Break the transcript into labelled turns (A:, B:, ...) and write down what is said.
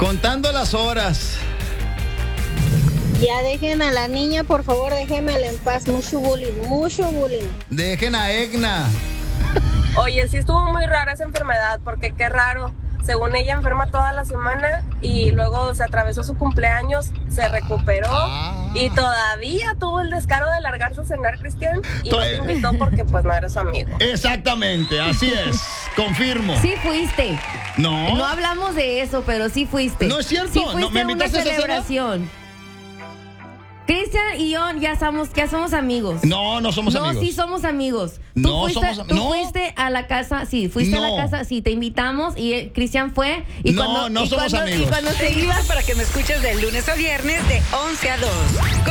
A: Contando las horas.
B: Ya dejen a la niña, por favor, déjenmela en paz. Mucho bullying, mucho bullying.
A: Dejen a Egna.
C: Oye, sí estuvo muy rara esa enfermedad, porque qué raro. Según ella enferma toda la semana y luego se atravesó su cumpleaños, se recuperó y todavía tuvo el descaro de largarse a cenar, Cristian, y no te invitó porque pues no eres su amigo.
A: Exactamente, así es. Confirmo.
D: Sí fuiste.
A: No.
D: No hablamos de eso, pero sí fuiste.
A: No es cierto.
D: Sí fuiste
A: No, ¿me
D: a una
A: invitaste a esa cena?
D: celebración. Cristian y yo ya somos amigos.
A: No somos amigos.
D: No, sí somos amigos.
A: No somos amigos.
D: Tú fuiste a la casa, sí, fuiste a la casa, sí, te invitamos y Cristian fue. Y
A: no somos amigos.
D: Y cuando
E: Te invito para que me escuches de lunes a viernes de 11 a 2.